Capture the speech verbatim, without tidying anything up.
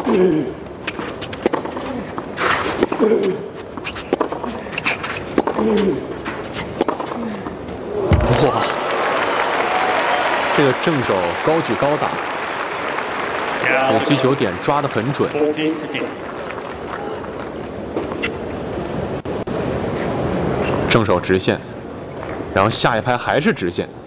哇，这个正手高举高打，这个击球点抓得很准。正手直线，然后下一拍还是直线。